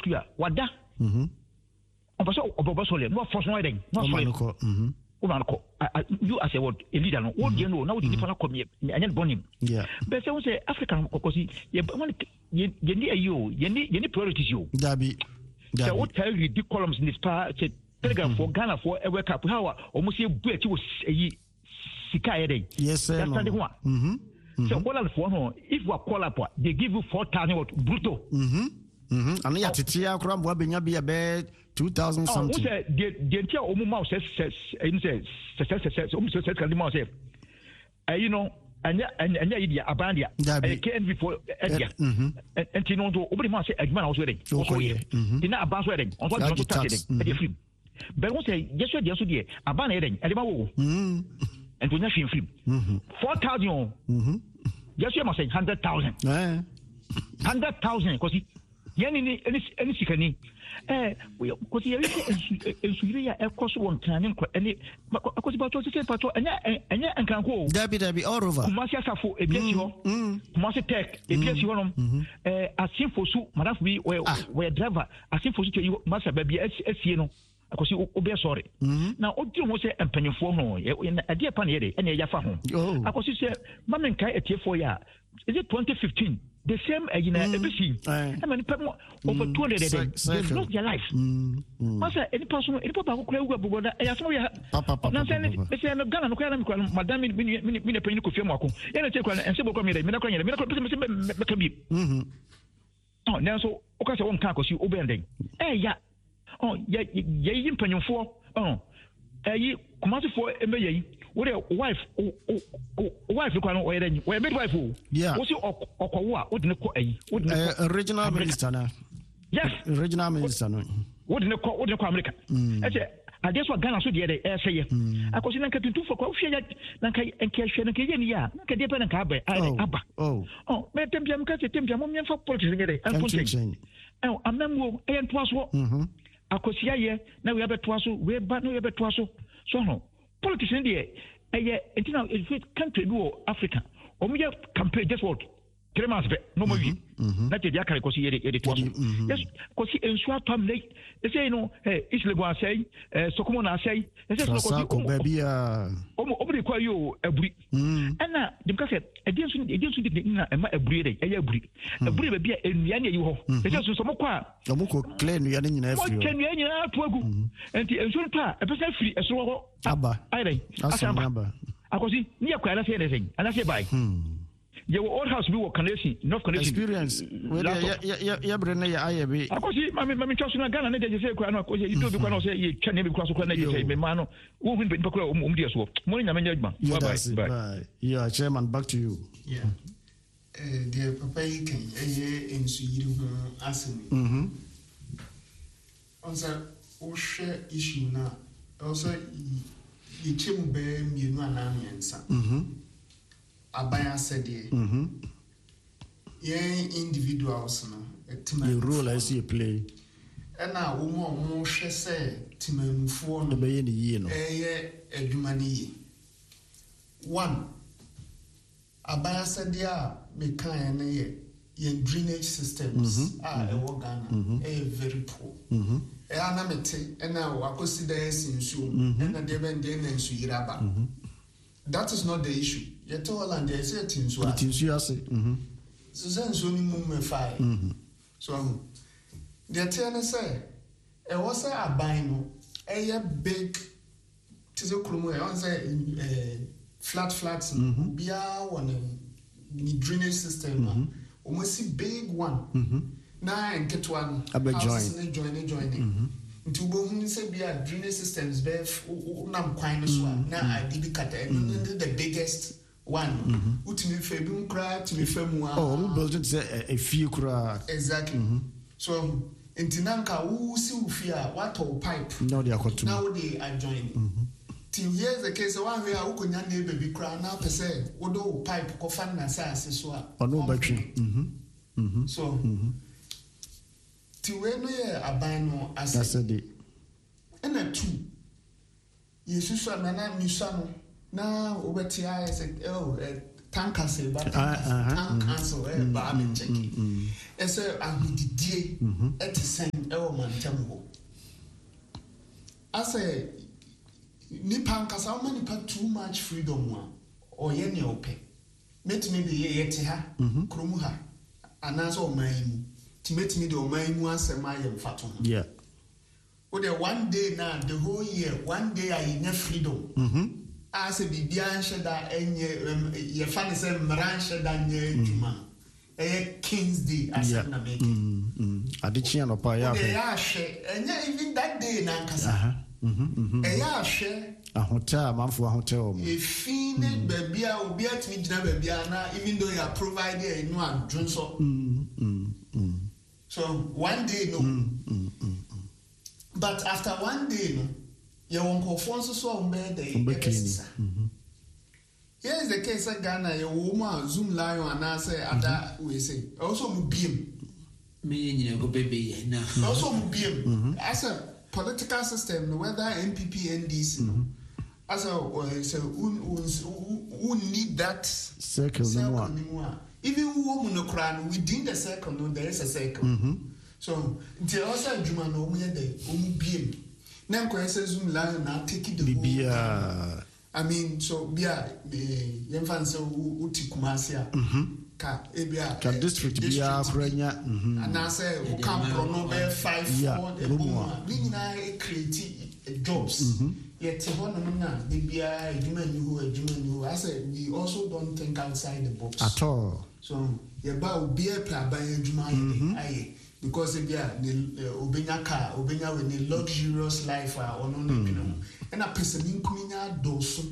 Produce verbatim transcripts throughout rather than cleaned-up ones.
school wada mhm obaso obaso le no force no eden no so mhm woman ko you as a word a leader no what you know now the different come here anya bonim yeah but say we say African kokosi ye ye ni ayo ye ni ye ni priorities yo dabi dabi so what tell you the columns in this part telegram for Ghana for a wake up how almost you break you yi sika eden yes sir mhm so call up for no if we call up they give you four thousand what brutto mhm mhm and ya titia kura mbo benya bia be two thousand something. Oh, say the the entire omu mouse says says say says says omu says can the mouse say you know anya anya idia abandia K N V for edia and you know to obodi mouse say adman also dey also here ina aban so dey on so dey touch dey dey film but we say yes dey so dey aban dey e ma wo mm and to nya film film four thousand mhm yes you must say one hundred thousand eh one hundred thousand cause yani ni any sikani eh because you ensuire ya ekoso won kan nko ene akosi ba to se pato enya enya enkanko dabi dabi all over kumasi asafo ebiesi ho kumasi tech ebiesi ho nom eh asinfosu madafu bi we driver asinfosu to yi masa ba bi asie no akosi obe sorry na odi mo se empanyefo ho ade pa na yede ene ya fa ho akosi se mamen kai etiefo ya is it twenty fifteen the same uh, you know mm. ebisi I mean people over two hundred they lost their life masa any person any papa ko kura ugo boda e yaso ya na say me say no Ghana no kura na me kura madam me me me penyi ko fie mu ako e na che kura ense bo ko me me na kura nyere me na kura me me me ka bi mhm oh na so o ka se won kan ko si obenden eh ya oh ye ye yin panyofo oh eh yi kumasifo embe ye what a wife wife kwa no oyeden we midwife o wo si okowo a odine ko ayi odine original minister na yes original minister no odine ko odine ko America eche ade so Ghana so de de e seye akosi na nkatuntu fo kwa wo hwe ya na nka enke hwe na nka ye ni ya nka de pa na nka aba aba oh oh me tempia mka che tempia mo mfa politics ngere anfonse eh amamwo e ntoaso mhm akosi aye na we abeto aso we ba na we abeto aso so no politics in there eh entina country do Africa o me campaign just what three months be no more yi na te dia kare ko si yede yede to yes ko si ensu atom le e say no eh isle go asay eh sokomo na asay e say so ko ba bia o mo obri kwa yo aburi ana dim ka se e dia so e dia so de na e ma aburi de e ya aburi aburi ba bia enua na yi ho e say so so mo kwa o mo ko clear nua na nyina afiri o kenua nyina to agu enti ensu pa e pesa free e so ho aba ai asamba akosi ni akwa na say anything ana say bye ye old house be work connection enough connection experience we ya ya ya brene ya ayabe akosi mami mami twaso na Ghana na de say kwa na akosi you do be kwa na say ye twa na be kwa so kwa na ye say me ma no wo hu be kwa um dia so mo nya menya aduma bye bye yeah chairman back to you yeah eh the papa yi kan eh ensu yiri ho asemi mhm onsa o share issue na also ye chemu be mienu ana miensa mhm abaya said mhm yeah individuals no etima the role I see play na wo mo mo hwe se timanfo no be ye ni yi no eh adwuma ni yi one abaya said ya me kan na ye ye drainage systems ah e wo Ghana eh very poor mhm e ana mete na wakosi da yasinsu na de ben de na nsu yiraba that is not the issue yet all and there say tinsu a tinsu ase mhm so say so ni mum me fai mhm so the ten say e was a aban no e big tizo kromo e on say eh flat flats bia one ni drainage system almost a big one mhm na get one join join join nti bo hu se bia drainage systems be nam kwan no so na adibi kata the biggest one utimi fe bi nkra timi fe mu a oh we build say a few kra exactly so nti nanka wu si u fi a wato pipe now they are got to now they are joining ti years the case one where ukonya na baby kra na pese wodo pipe ko fan na sa ase so a ono battery mhm mhm so ti we no ye aban no ase that's it ena two yesu so na na misa no na obeti aye say oh tanker say but tanker so eh ba me check e say agudidie e te sen e wo mantam ho I say nipa nkasa how many nipa too much freedom wa or ye ne ope met me be ye te ha kromu ha anaso o man mu ti met me de o man mu asema ye mfato ho yeah o de one day now the whole year one day I in freedom mhm as a bibia nheda enye ye fa ne say mran nheda nye djuma eh King's Day as na make mhm adichia no pa ya ya hwe enye even that day na nkasa aha mhm mhm eh ya hwe ahotel manfo ahotel o e fine babia obi atimi gina babia na even though you are provided you know adrun so mhm mhm so one day no mhm mhm but after one day no you won't go for so so day mhm here is the case of Ghana you woman Zoom lion and I say other we say also mu biem me nyina go bebe na also mu biem as a political system whether N P P N D C no as a say who need that circle no even woman no crown within the circle no there is a circle mm-hmm. So the also juma no mu yede o mu biem na nko ese Zoom lion na take the bibia I mean so bia yem fan so uti kumasi a ka e bia ka district bia kuranya mhm and I say o camp no be five four the boom we na create jobs yet ho no na de bia ejuma ni ho ejuma ni ho I say we also don't think outside the box at all so ye ba obi e pa ban ejuma ye aye because if bia obenya car obenya we ni luxurious life a ono no pino and a person in kunya dosu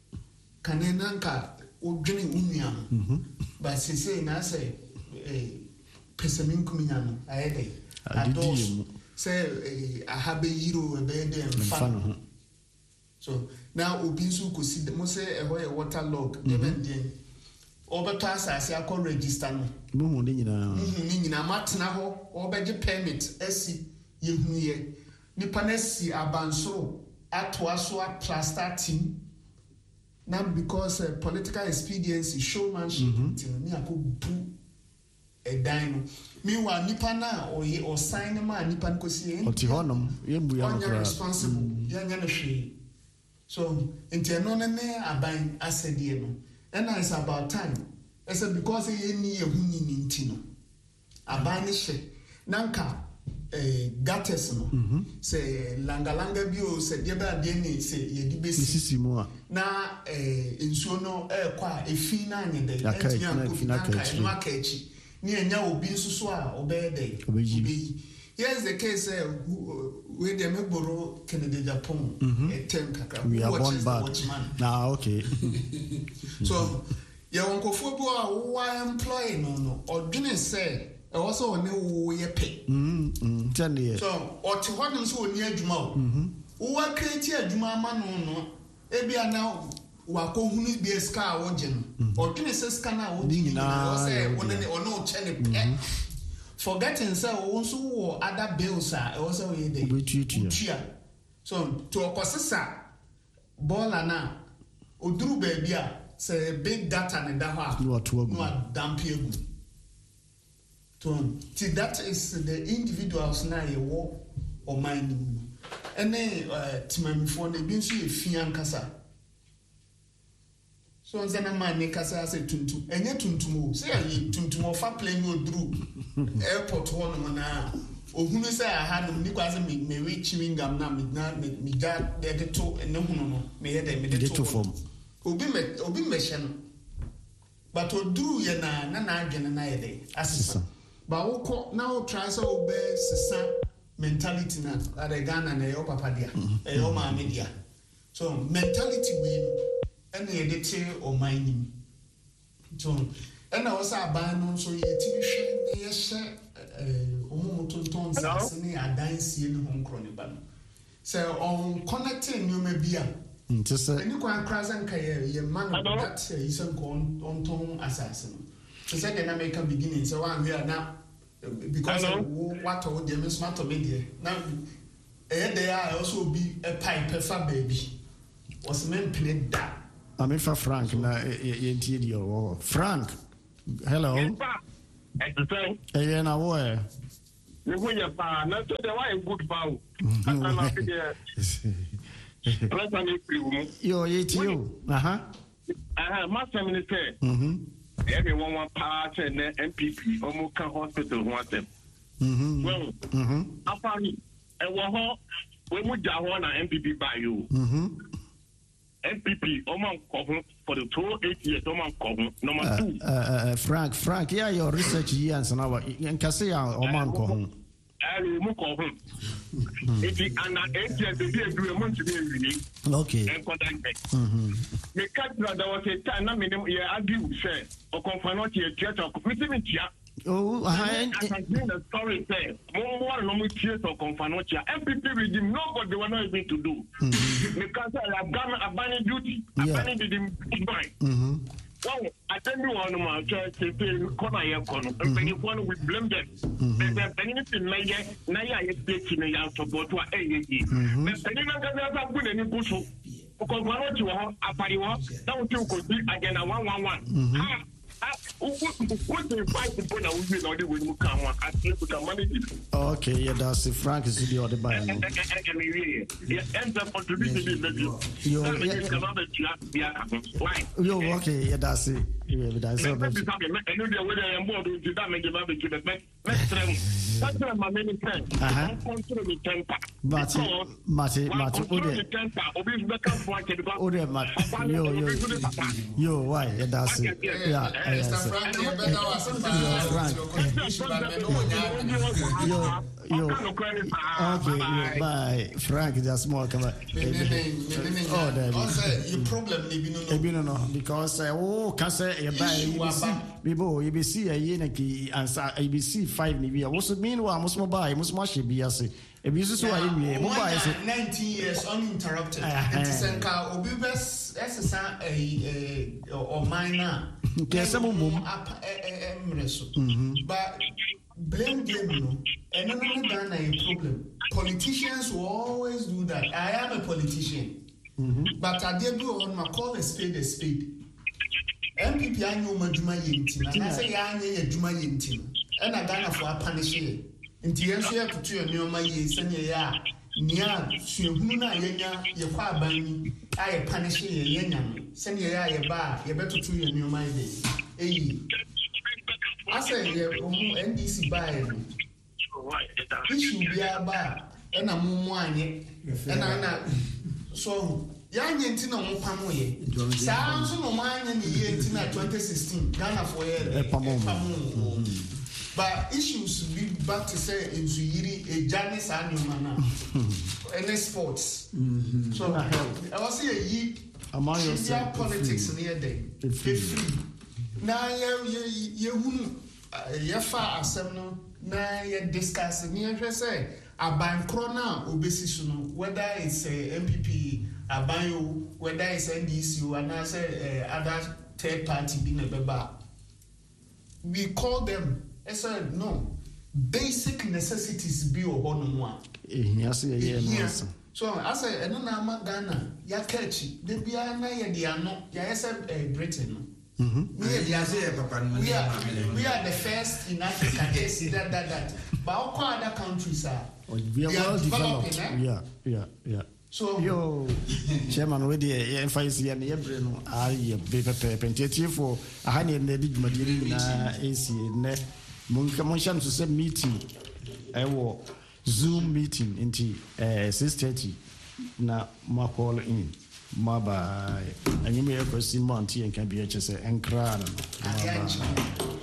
kanenanka odwene unuam but say say na say eh person in kunya no ayede ados say I have a hero e be dem fan so now obi nso ko si mo say e ho e water log e be den obeto asase akọ register no muhu ni nyina muhu ni nyina matena ho obeje permit esi yehunu ye nipa na si abansoro atwa so a plaster team now because uh, political expediency showmanship tin ni akobu e dan no meanwhile nipa na oye o sign ma nipa nko si e oti honom ye mbu ya no responsible ya nya no hwe so enti no ne ne aban asede no and it's about time I said because ye ni ye hu ni nti no aban ne hwe nanka eh gates no say langa langa bi o say de ba de ni say ye di besi sisimu a na eh ensuo no e kwa efi na anye de enti ya ko na ka no aka echi ni enya obi nsuso a obede obi here's the case uh, we dem eboro Kennedy Japan e tem kakra we are born bad now okay so ye wonkofo bo a wo employ no no odwene say e wo so one wo ye pe mm mm tell so o ti hodin so oni adwuma o wo wa create adwuma ama no no e bia na wa ko hunu bi ska wo je no odwene say ska na wo di na wo say wo ne ono che ne pe forgetting say wo so wo other bills a e wo say we dey utia so to okosesa baller na oduru ba bia say big data ne da ho a no dump egu to see that is the individuals na ye wo o mind mu ene timamifo na bi nso ye fian kasa so nze na man ne kasa say tuntum enye tuntum o say ye tuntum o fa plane oduru airport ho no na ohunu say aha no ni kwaze me me we chewing gum na me na me ga de to ene hunu no me ye de me de to form obi me obi me hye no but oduru ye na na na adwene na ye de asesa ba wo ko na wo try say obe sesa mentality na ada Ghana na yo papa dia e yo ma media so mentality we ene ye de te o mining so ena wo sa ban no so ye ti hwe ne ye hye eh omo tonton sase ne adan sie ne ho nkro ne ba no so on connecting you may be a ntse eni kwa krazen ka ye ye man that he said on on ton assassin so said the American beginning so one here now because what all the smart media now eh there are also be a pipe fa baby was men play that I'm in for Frank. Na you Frank. Hello. Hey, na where? You go your pa. Na so the why good pa. Yo, it's you. Uh huh. Uh-huh, Master Minister. Mm-hmm. Everyone want part and M P P Omuka Hospital want them. Mm-hmm. Well, mm-hmm. After me, and when we got one M P P by you. Mm-hmm. M P P Oman Kohun for the two eight years Oman Kohun number uh, two. Uh, uh, Frank, Frank, yeah, your research years and our in Cassia Oman Kohun. If you and eight years, they do a month to be unique. Okay. And contact me. Mm-hmm. The cat there was a time, I mean, yeah, I do say, or confront your church or commitment. Oh, I think the story say, more normal tears or confront your M P P regime, know what they were not able to do. Because I have done a banning duty, a banning didn't buy. Well, I tell you one of my church, they say, corner your corner, and when you want to blame them, they're anything like that. Now, I expect you to support what A E. But I didn't have good any bush. Because one or two are a party one, that would you could be again a one one one. What the fight to put out with all the way you come on, I think we can manage it. Okay, yeah, that's the Frank is the other by. Yeah, ends up contributing to the Why? Yo, okay, yeah, that's it. Yeah, that's it. I know the way I am more to that make the to the back. That's my main friend. Uh-huh. Control the temper. Mati, Mati, Mati, the temper. Obey the camp for the oh, there, Mati. Yo, yo, yo, why? Yeah, that's it. Yeah. Mister Frank, you better was Yo, yo, okay, bye. Frank, just more come on. Oh, there. Also, your problem, maybe no, no, because oh, can say you buy you see, people, you be see a yenaki answer, you be see five maybe. What's it mean? What must buy? Must much be as a. If you see why you buy nineteen years uninterrupted. And send car obibes as a or minor. Yes, some boom. But blame them, and another than a problem. Politicians will always do that. I am a politician, mm-hmm. but I did go on my call a spade a spade. M P P I know Majuma Yintin, and I say I need a Juma Yintin, and I got for a punish. Nti yenso ya tutu ya nyoma ye sanye ya nia suehunu na yenya ye kwa abani aye punish ye yenya sanye ya ye ba ye betutu ya nyoma ye eyi ase ye omu N D C ba ye issue bia ba ena mumu anye ena na so ya nye nti na mo pamo ye saa nso no manye ni ye nti na twenty sixteen Ghana for ye pamo. But issues be back to say in Zuyiri, a Janice Anumana, any sports. So I was here, ye among your politics near them. Free. Now, you wouldn't, you far as some now you discuss near say a bank crona obesison, whether it's a M P P, a bio, whether it's N D C, and I say other third party being a beba. We call them. I said, no, basic necessities be a one one. Yes, yes. So I said, and then I'm Ghana, ya catchy, the Biana, ya diano, ya said Britain. We are the first in Africa, yes, that, that, that. But all other countries are. We are well developed. Yeah, yeah, yeah. So, yo, Chairman, with the emphasis and every no, I be prepared for a honey and the Madina A C. Munkamushan to say meeting, I will Zoom meeting into uh, six thirty. Na ma call in, ma bye. And you may have seen Monty and can be H S A and Crown.